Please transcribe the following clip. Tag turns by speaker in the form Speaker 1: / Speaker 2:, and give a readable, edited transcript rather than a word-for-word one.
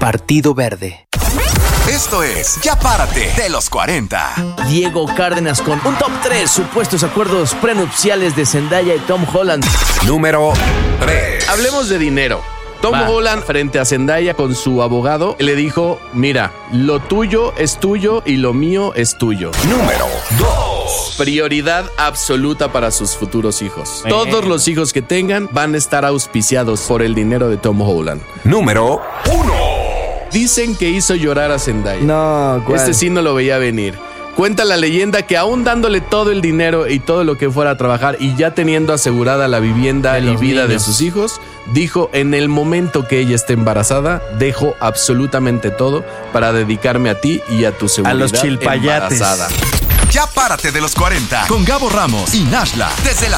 Speaker 1: Partido Verde.
Speaker 2: Esto es Ya Párate de los 40.
Speaker 3: Diego Cárdenas con un top 3 supuestos acuerdos prenupciales de Zendaya y Tom Holland.
Speaker 2: Número 3.
Speaker 4: Hablemos de dinero. Tom Holland, frente a Zendaya con su abogado, le dijo: mira, lo tuyo es tuyo y lo mío es tuyo.
Speaker 2: Número 2.
Speaker 4: Prioridad absoluta para sus futuros hijos. Todos los hijos que tengan van a estar auspiciados por el dinero de Tom Holland.
Speaker 2: Número 1.
Speaker 4: Dicen que hizo llorar a Zendaya.
Speaker 3: No, ¿cuál?
Speaker 4: Este sí no lo veía venir. Cuenta la leyenda que aún dándole todo el dinero y todo lo que fuera a trabajar y ya teniendo asegurada la vivienda y vida de sus hijos, dijo: en el momento que ella esté embarazada, dejo absolutamente todo para dedicarme a ti y a tu seguridad.
Speaker 5: A los chilpayates.
Speaker 4: Embarazada.
Speaker 2: Ya Párate de los 40 con Gabo Ramos y Nashla desde las